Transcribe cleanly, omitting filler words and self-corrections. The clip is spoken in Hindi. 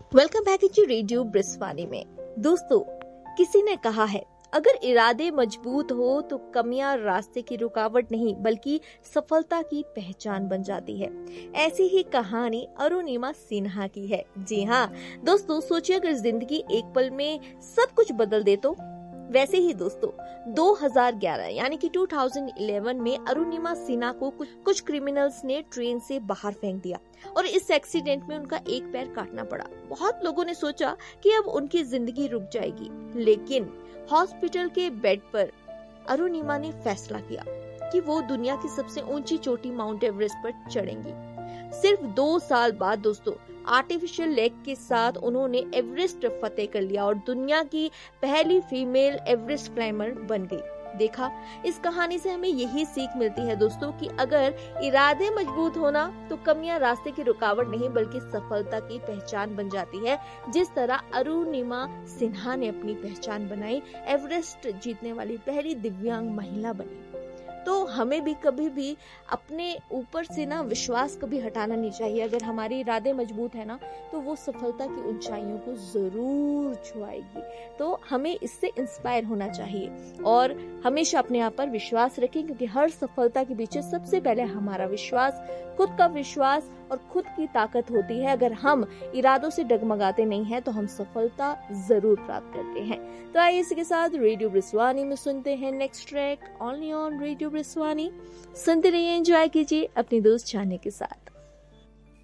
वेलकम बैक टू रेडियो ब्रिस्वानी में। दोस्तों, किसी ने कहा है अगर इरादे मजबूत हो तो कमियां रास्ते की रुकावट नहीं बल्कि सफलता की पहचान बन जाती है। ऐसी ही कहानी अरुणिमा सिन्हा की है। जी हाँ दोस्तों, सोचिए अगर जिंदगी एक पल में सब कुछ बदल दे तो। वैसे ही दोस्तों 2011 यानी कि 2011 में अरुणिमा सिन्हा को कुछ क्रिमिनल्स ने ट्रेन से बाहर फेंक दिया और इस एक्सीडेंट में उनका एक पैर काटना पड़ा। बहुत लोगों ने सोचा कि अब उनकी जिंदगी रुक जाएगी, लेकिन हॉस्पिटल के बेड पर अरुणिमा ने फैसला किया कि वो दुनिया की सबसे ऊंची चोटी माउंट एवरेस्ट पर चढ़ेंगी। सिर्फ 2 साल बाद दोस्तों आर्टिफिशियल लेग के साथ उन्होंने एवरेस्ट फतेह कर लिया और दुनिया की पहली फीमेल एवरेस्ट क्लाइंबर बन गई। देखा, इस कहानी से हमें यही सीख मिलती है दोस्तों कि अगर इरादे मजबूत होना तो कमियां रास्ते की रुकावट नहीं बल्कि सफलता की पहचान बन जाती है। जिस तरह अरुणिमा सिन्हा ने अपनी पहचान बनाई, एवरेस्ट जीतने वाली पहली दिव्यांग महिला बनी। तो हमें भी कभी भी अपने ऊपर से ना विश्वास कभी हटाना नहीं चाहिए। अगर हमारे इरादे मजबूत है ना तो वो सफलता की ऊंचाइयों को जरूर छुआएगी। तो हमें इससे इंस्पायर होना चाहिए और हमेशा अपने आप पर विश्वास रखें, क्योंकि हर सफलता के पीछे सबसे पहले हमारा विश्वास, खुद का विश्वास और खुद की ताकत होती है। अगर हम इरादों से डगमगाते नहीं हैं तो हम सफलता जरूर प्राप्त करते हैं। तो आइए इसी के साथ रेडियो ब्रिस्वानी में सुनते हैं next track only on radio ब्रिस्वानी। सुनते रहिए, एंजॉय कीजिए अपनी दोस्त जाने के साथ।